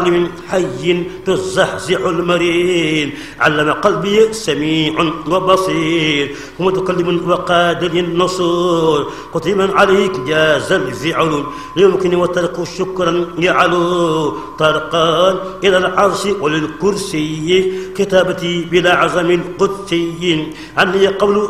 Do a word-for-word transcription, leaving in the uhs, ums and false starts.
من حي تزحزح المرين. علم قلبي سميع وبصير ومتكلم وقادر النصور. قتل عليك جاز الفعل يمكن وترك شكرا يعلو. طرقان إلى العرش وللكرسي كتابتي بلا عزم القدسي. عني قول